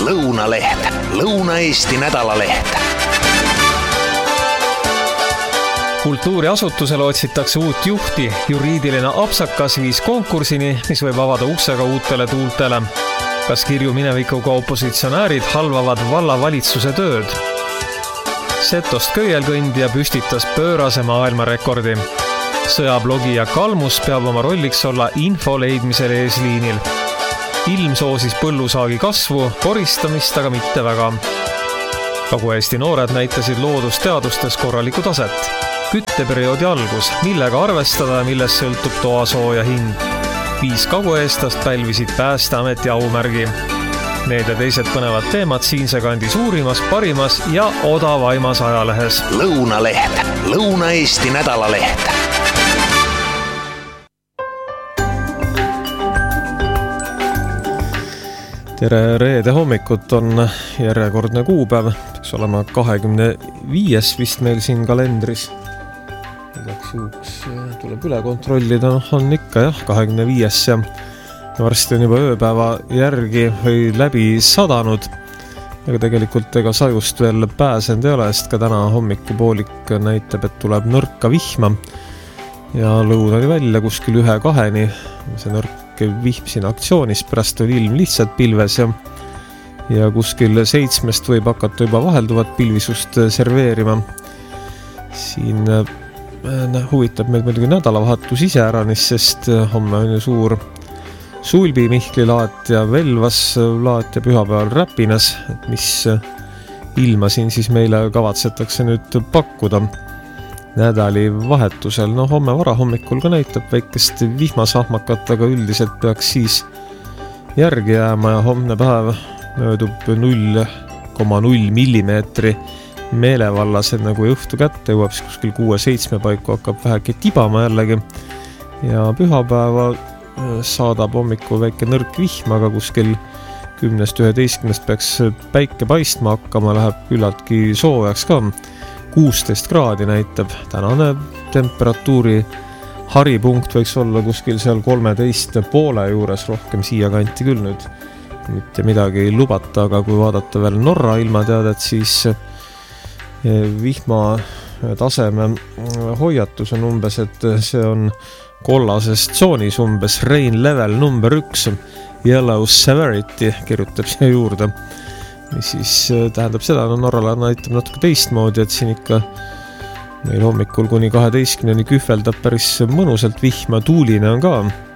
Lõunaleht, Lõuna-Eesti nädalaleht. Kultuuriasutusele otsitakse uut juhti. Juriidiline apsakas viis konkursini, mis võib avada uksega uutele tuultele. Kas kirju minevikuga opositsionäärid halvavad vallavalitsuse tööd? Setost köielkõndija püstitas pöörase maailmarekordi. Sõjablogija Kalmus peab oma rolliks olla info leidmisel eesliinil. Ilm soosis põllusaagi kasvu, koristamist aga mitte väga. Kagu-Eesti noored näitasid loodusteadustes korralikku taset. Kütteperioodi algus, millega arvestada ja millest sõltub toasooja hind. 5 kagu-eestlast pälvisid Päästeameti aumärgi. Need ja teised põnevad teemad siinse kandi suurimas, parimas ja odavaimas ajalehes. Lõunaleht, Lõuna-Eesti nädalaleht. Tere reede hommikut, on järjekordne kuupäev. Peaks olema 25. vist meil siin kalendris. Igaks juhuks tuleb üle kontrollida, on ikka 25. ja varsti on juba ööpäeva järgi või läbi sadanud. Aga tegelikult ega sajust veel pääsend ei ole, sest ka täna hommikupoolik näitab, et tuleb nõrka vihma. Ja lõun oli välja kuskil 1-2-ni. See nõrk vihm siin aktsioonis, pärast oli ilm lihtsalt pilves ja kuskil 7 võib hakata juba vahelduvat pilvisust serveerima. Siin huvitab meil muidugi nädalavahetus iseäranis, sest homme on ju suur Sulbi Mihkli laat ja Velvas laat ja pühapäeval Räpinas, et mis ilma siin siis meile kavatsetakse nüüd pakkuda nädali vahetusel. Homme varahommikul ka näitab väikest vihmasahmakat, aga üldiselt peaks siis järgi jääma ja homne päev möödub 0,0 millimeetri meelevallas, et nagu õhtu kätte jõuab, siis kuskil 6-7 paiku hakkab väheke tibama jällegi. Ja pühapäeva saadab hommikul väike nõrk vihm, aga kuskil 10-11 peaks päike paistma hakkama, läheb küllaltki soojaks ka. 16 kraadi näitab. Tänane temperatuuri haripunkt võiks olla kuskil seal 13,5 juures, rohkem siia kanti küll nüüd mitte midagi ei lubata, aga kui vaadata veel Norra ilmateadet, siis vihma taseme hoiatus on umbes, et see on kollases tsoonis umbes rain level number 1, yellow severity kirjutab siia juurde. Mis siis tähendab seda, Norrala näitab natuke teistmoodi, et siin ikka meil hommikul kuni 12-ni kühveldab päris mõnusalt vihma, tuuline on ka.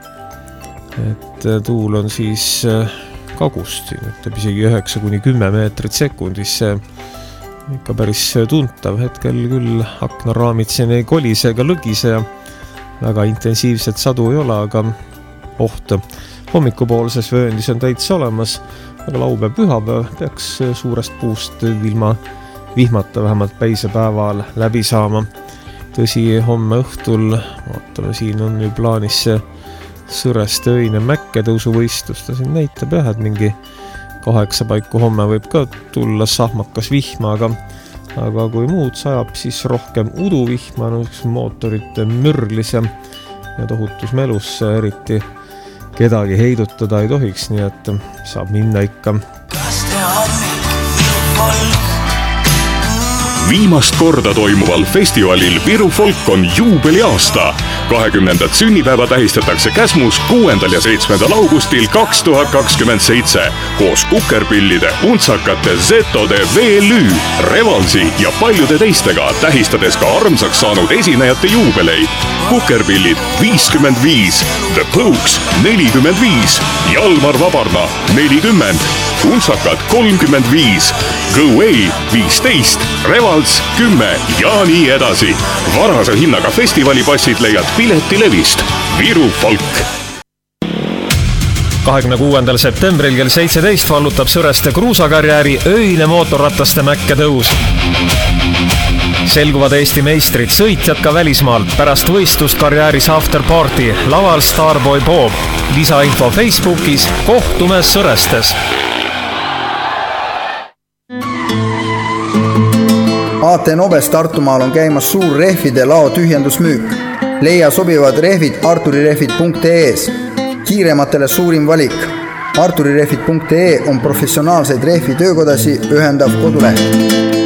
Et tuul on siis kagust, siin ütleb isegi 9-10 meetrit sekundis, see ikka päris tuntav. Hetkel küll aknaraamid siin ei kolise ega lõgise ja väga intensiivset sadu ei ole, aga oht hommikupoolses vööndis on täitsa olemas. Aga laupäev pühapäev peaks suurest puust ilma vihmata vähemalt päisepäeval läbi saama. Tõsi, homme õhtul, vaatame, siin on ju plaanis see Sõreste öine mäkketõusuvõistlus. Ta siin näitab et mingi 8 paiku homme võib ka tulla sahmakas vihma, aga kui muud sajab, siis rohkem uduvihma, mootorite mürglis ja tohutus melus, eriti kedagi heidutada ei tohiks, nii et saab minna ikka. Viimast korda toimuval festivalil Viru Folk on juubeliaasta. 20. sünnipäeva tähistatakse Käsmus 6. ja 7. augustil 2027 koos kukerpillide, untsakate, zetode, VLÜ, Revalsi ja paljude teistega, tähistades ka armsaks saanud esinejate juubeleid. Kukerpillid 55, The Pokes 45, Jalmar Vabarna 40, untsakad 35, Go Away 15, Revals 10 ja nii edasi. Varase hinnaga festivalipassid leiad Piletilevist. Viru Folk. 26. septembril kell 17 vallutab Sõreste kruusakarjääri öine mootorrataste mäkketõus. Selguvad Eesti meistrid, sõitjad ka välismaalt. Pärast võistlust karjääris afterparty, laval Starboy Bob. Lisainfo Facebookis. Kohtume Sõrestes. AT Nobes Tartumaal on käimas suur rehvide lao tühjendusmüük. Leia sobivad rehvid arturirehvid.ee-s. Kiirematele suurim valik. arturirehvid.ee on professionaalseid rehvi töökodasi ühendav koduleht.